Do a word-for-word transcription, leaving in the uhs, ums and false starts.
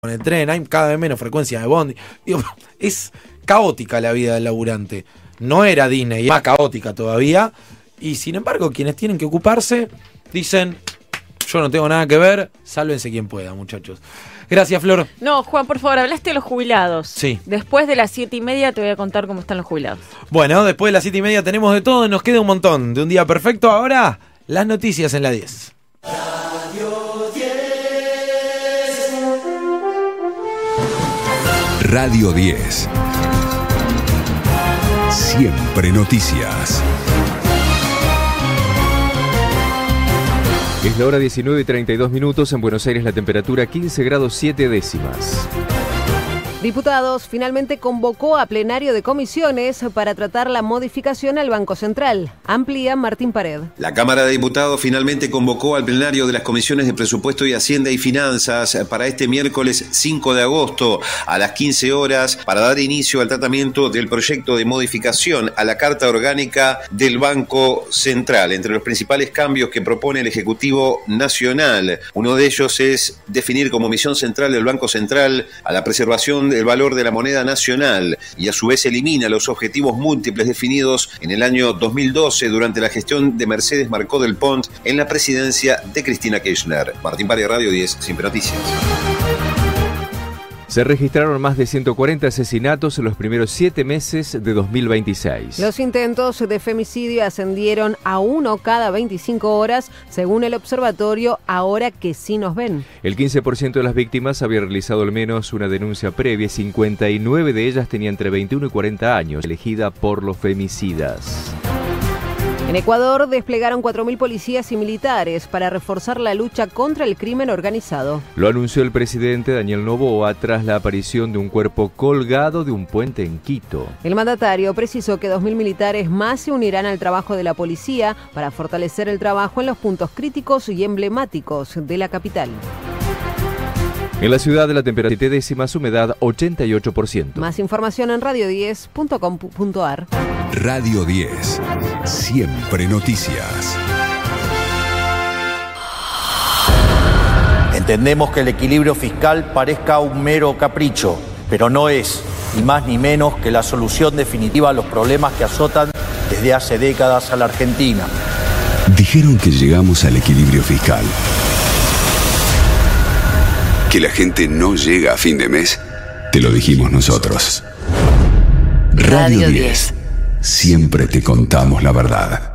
con el tren, hay cada vez menos frecuencia de bondi. Digo, es caótica la vida del laburante. No era Disney, es más caótica todavía. Y sin embargo, quienes tienen que ocuparse dicen: yo no tengo nada que ver, sálvense quien pueda, muchachos. Gracias, Flor. No, Juan, por favor, hablaste de los jubilados. Sí. Después de las siete y media te voy a contar cómo están los jubilados. Bueno, después de las siete y media tenemos de todo, nos queda un montón de un día perfecto. Ahora, las noticias en la diez. Radio diez. Siempre noticias. Es la hora diecinueve y treinta y dos minutos. En Buenos Aires la temperatura quince grados siete décimas. Diputados finalmente convocó a plenario de comisiones para tratar la modificación al Banco Central. Amplía Martín Pared. La Cámara de Diputados finalmente convocó al plenario de las comisiones de Presupuesto y Hacienda y Finanzas para este miércoles cinco de agosto a las quince horas para dar inicio al tratamiento del proyecto de modificación a la Carta Orgánica del Banco Central. Entre los principales cambios que propone el Ejecutivo Nacional, uno de ellos es definir como misión central del Banco Central a la preservación el valor de la moneda nacional y a su vez elimina los objetivos múltiples definidos en el año dos mil doce durante la gestión de Mercedes Marcó del Pont en la presidencia de Cristina Kirchner. Martín Paria, Radio diez, Siempre Noticias. Se registraron más de ciento cuarenta asesinatos en los primeros siete meses de dos mil veintiséis. Los intentos de femicidio ascendieron a uno cada veinticinco horas, según el observatorio Ahora que sí nos ven. El quince por ciento de las víctimas había realizado al menos una denuncia previa, cincuenta y nueve de ellas tenían entre veintiuno y cuarenta años, elegida por los femicidas. En Ecuador desplegaron cuatro mil policías y militares para reforzar la lucha contra el crimen organizado. Lo anunció el presidente Daniel Noboa tras la aparición de un cuerpo colgado de un puente en Quito. El mandatario precisó que dos mil militares más se unirán al trabajo de la policía para fortalecer el trabajo en los puntos críticos y emblemáticos de la capital. En la ciudad de la temperatura siete décimas, humedad ochenta y ocho por ciento. Más información en radio diez punto com punto a r. Radio diez. Siempre noticias. Entendemos que el equilibrio fiscal parezca un mero capricho, pero no es, ni más ni menos, que la solución definitiva a los problemas que azotan desde hace décadas a la Argentina. Dijeron que llegamos al equilibrio fiscal. Que la gente no llega a fin de mes, te lo dijimos nosotros. Radio diez. Siempre te contamos la verdad.